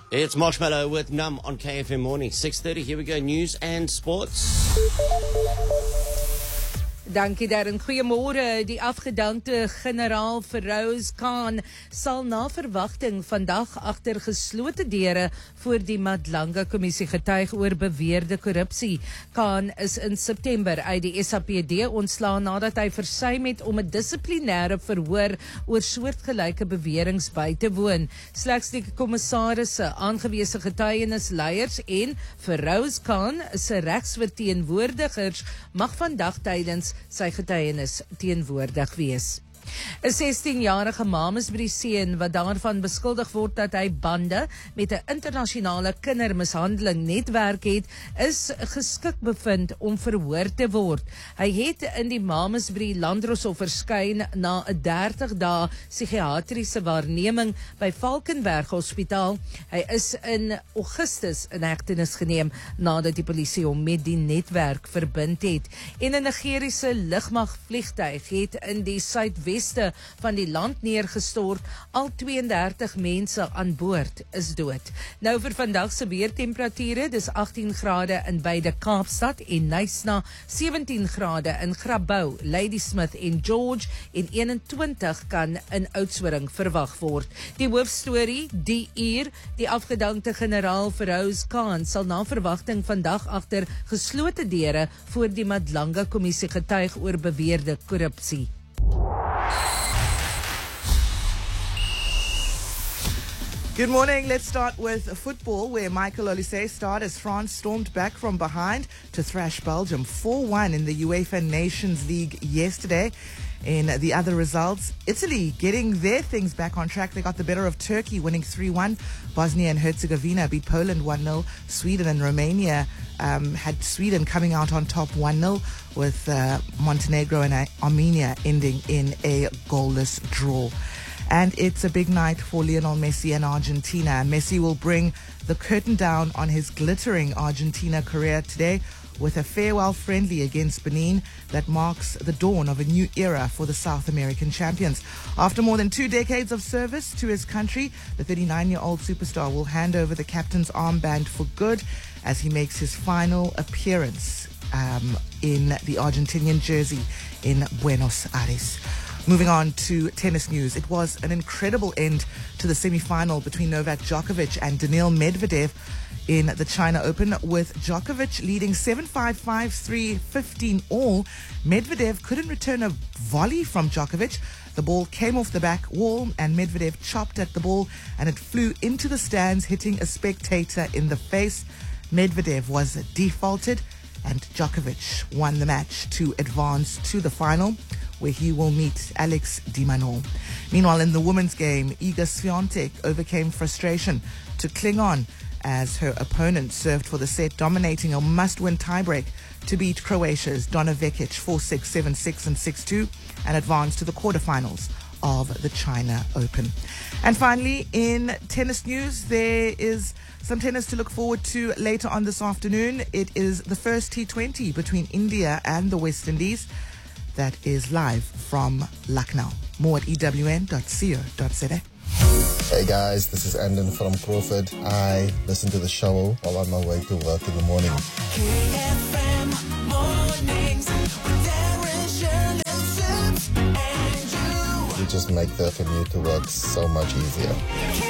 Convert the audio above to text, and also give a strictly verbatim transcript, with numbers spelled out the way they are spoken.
It's Marshmallow with Num on K F M Morning. six thirty, here we go, news and sports. Dankie Darren, goeiemôre. Die afgedankte generaal Feroz Khan sal na verwagting vandag agter geslote deure voor die Madlanga kommissie getuig oor beweerde korrupsie. Khan is in September uit die S A P D ontslaan nadat hy versuim het om 'n dissiplinêre verhoor oor soortgelyke beweringe by te woon. Slegs die kommissarisse, aangewese getuienisleiers en Feroz Khan se regsverteenwoordigers mag vandag tydens sy getuienis teenwoordig wees. 'n sestienjarige Mamasbury seun wat daarvan beskuldig word dat hy bande met 'n internasionale kindermishandeling netwerk het, is geskik bevind om verhoor te word. Hy het in die Mamasbury Landdroshof verskyn na 'n dertig dae psigiatriese waarneming by Valkenberg Hospitaal. Hy is in Augustus in hegtenis geneem nadat die polisie hom met die netwerk verbind het. En 'n Nigeriese lugmagvliegtuig het in die suidwes van die land neergestort. Al tweeëndertig mense aan boord is dood. Nou vir vandag se weertemperature, dis agttien grade in beide Kaapstad en Knysna, sewentien grade in Grabouw, Ladysmith en George en eenentwintig kan in Oudtshoorn verwag word. Die hoofstorie, die uur, die afgedankte generaal Feroz Khan sal na verwagting vandag agter geslote deure voor die Madlanga kommissie getuig oor beweerde korrupsie. Good morning. Let's start with football, where Michael Olise starred as France stormed back from behind to thrash Belgium four one in the UEFA Nations League yesterday. In the other results, Italy getting their things back on track. They got the better of Turkey, winning three one. Bosnia and Herzegovina beat Poland one nil. Sweden and Romania um, had Sweden coming out on top one nil, with uh, Montenegro and uh, Armenia ending in a goalless draw. And it's a big night for Lionel Messi and Argentina. Messi will bring the curtain down on his glittering Argentina career today with a farewell friendly against Benin that marks the dawn of a new era for the South American champions. After more than two decades of service to his country, the thirty-nine-year-old superstar will hand over the captain's armband for good as he makes his final appearance um, in the Argentinian jersey in Buenos Aires. Moving on to tennis news. It was an incredible end to the semi-final between Novak Djokovic and Daniil Medvedev in the China Open, with Djokovic leading seven five, five three, fifteen all. Medvedev couldn't return a volley from Djokovic. The ball came off the back wall and Medvedev chopped at the ball and it flew into the stands, hitting a spectator in the face. Medvedev was defaulted and Djokovic won the match to advance to the final, where he will meet Alex de Minaur. Meanwhile, in the women's game, Iga Swiatek overcame frustration to cling on as her opponent served for the set, dominating a must-win tiebreak to beat Croatia's Donna Vekic four six, seven six and six two and advance to the quarterfinals of the China Open. And finally, in tennis news, there is some tennis to look forward to later on this afternoon. It is the first T twenty between India and the West Indies. That is live from Lucknow. More at E W N dot co dot za. Hey guys, this is Andon from Crawford. I listen to the show while on my way to work in the morning. K F M mornings with Darren, Shirley, Sims, and you. You just make the commute to work so much easier.